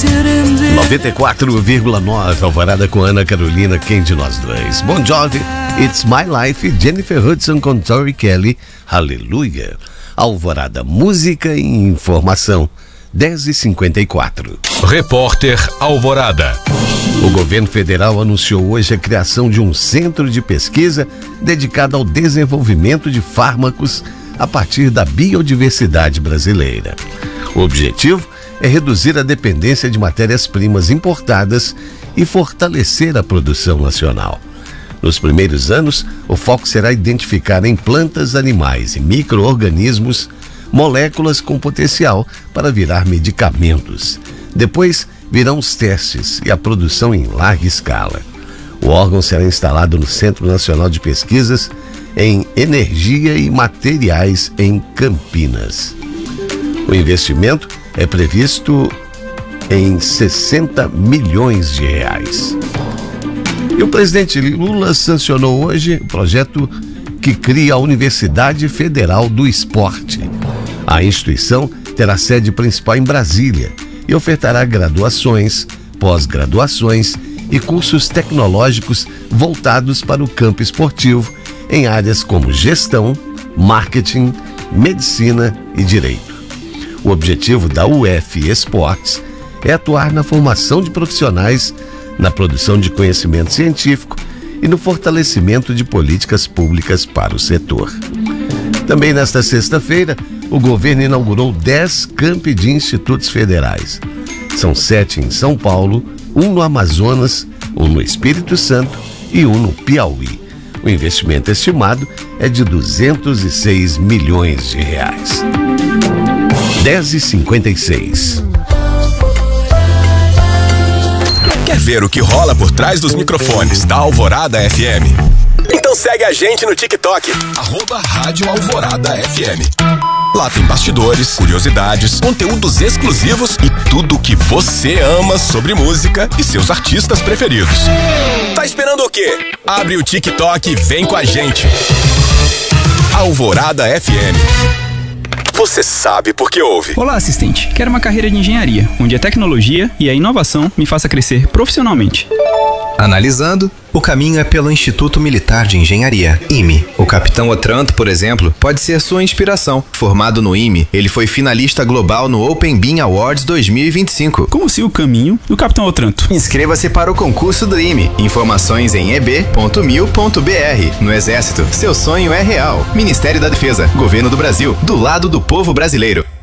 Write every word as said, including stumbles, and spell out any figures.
noventa e quatro vírgula nove, Alvorada com Ana Carolina, quem de nós dois? Bon Jovi, It's My Life, Jennifer Hudson com Tori Kelly, Aleluia. Alvorada, música e informação, dez e cinquenta e quatro. Repórter Alvorada. O governo federal anunciou hoje a criação de um centro de pesquisa dedicado ao desenvolvimento de fármacos a partir da biodiversidade brasileira. O objetivo é reduzir a dependência de matérias-primas importadas e fortalecer a produção nacional. Nos primeiros anos, o foco será identificar em plantas, animais e micro-organismos moléculas com potencial para virar medicamentos. Depois virão os testes e a produção em larga escala. O órgão será instalado no Centro Nacional de Pesquisas em Energia e Materiais em Campinas. O investimento é previsto em sessenta milhões de reais. E o presidente Lula sancionou hoje o projeto que cria a Universidade Federal do Esporte. A instituição terá sede principal em Brasília e ofertará graduações, pós-graduações e cursos tecnológicos voltados para o campo esportivo em áreas como gestão, marketing, medicina e direito. O objetivo da U F Esportes é atuar na formação de profissionais, na produção de conhecimento científico e no fortalecimento de políticas públicas para o setor. Também nesta sexta-feira, o governo inaugurou dez campi de institutos federais. São sete em São Paulo, um no Amazonas, um no Espírito Santo e um no Piauí. O investimento estimado é de duzentos e seis milhões de reais. dez e cinquenta e seis. Quer ver o que rola por trás dos microfones da Alvorada F M? Então segue a gente no TikTok, arroba Rádio Alvorada F M. Lá tem bastidores, curiosidades, conteúdos exclusivos e tudo o que você ama sobre música e seus artistas preferidos. Tá esperando o quê? Abre o TikTok e vem com a gente. Alvorada F M. Você sabe por que ouve. Olá, assistente. Quero uma carreira de engenharia, onde a tecnologia e a inovação me faça crescer profissionalmente. Analisando, o caminho é pelo Instituto Militar de Engenharia, I M E. O Capitão Otranto, por exemplo, pode ser sua inspiração. Formado no I M E, ele foi finalista global no Open Bean Awards dois mil e vinte e cinco. Como se o caminho do Capitão Otranto. Inscreva-se para o concurso do I M E. Informações em e b ponto mil ponto b r. No Exército, seu sonho é real. Ministério da Defesa, Governo do Brasil, do lado do povo brasileiro.